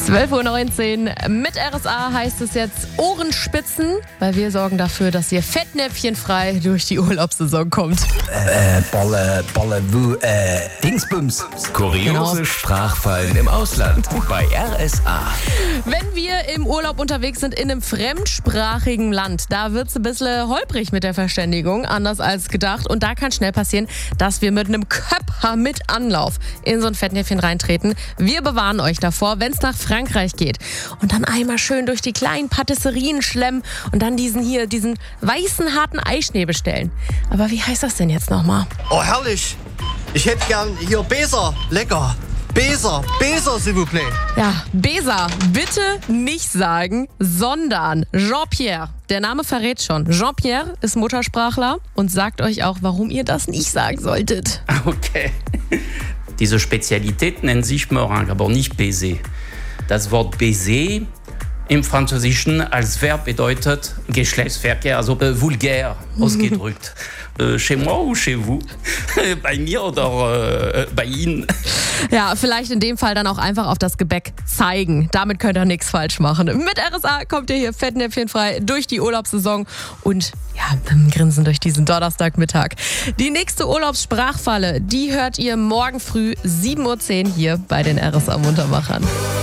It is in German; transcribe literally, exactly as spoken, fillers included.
zwölf Uhr neunzehn mit R S A heißt es jetzt Ohrenspitzen, weil wir sorgen dafür, dass ihr fettnäpfchenfrei durch die Urlaubssaison kommt. Äh, Balle, Balle, Wu, äh, Dingsbums. Kuriose Genau. Sprachfallen im Ausland bei R S A. Wenn wir im Urlaub unterwegs sind in einem fremdsprachigen Land, da wird es ein bisschen holprig mit der Verständigung, anders als gedacht. Und da kann schnell passieren, dass wir mit einem Köpfer mit Anlauf in so ein Fettnäpfchen reintreten. Wir bewahren euch davor, wenn es nach Frankreich geht. Und dann einmal schön durch die kleinen Patisserien schlemmen und dann diesen hier, diesen weißen, harten Eischnee bestellen. Aber wie heißt das denn jetzt nochmal? Oh, herrlich. Ich hätte gern hier Beser. Lecker. Beser. Beser, s'il vous plaît. Ja, Besa, bitte nicht sagen, sondern Jean-Pierre. Der Name verrät schon. Jean-Pierre ist Muttersprachler und sagt euch auch, warum ihr das nicht sagen solltet. Okay. Diese Spezialität nennt sich Meringue, aber nicht Baiser. Das Wort Baiser im Französischen als Verb bedeutet Geschlechtsverkehr, also äh, vulgär ausgedrückt. äh, chez moi ou chez vous? Bei mir oder äh, bei Ihnen? Ja, vielleicht in dem Fall dann auch einfach auf das Gebäck zeigen. Damit könnt ihr nichts falsch machen. Mit R S A kommt ihr hier fettnäpfchenfrei durch die Urlaubssaison und ja, mit einem Grinsen durch diesen Donnerstagmittag. Die nächste Urlaubssprachfalle, die hört ihr morgen früh sieben Uhr zehn hier bei den R S A Muntermachern.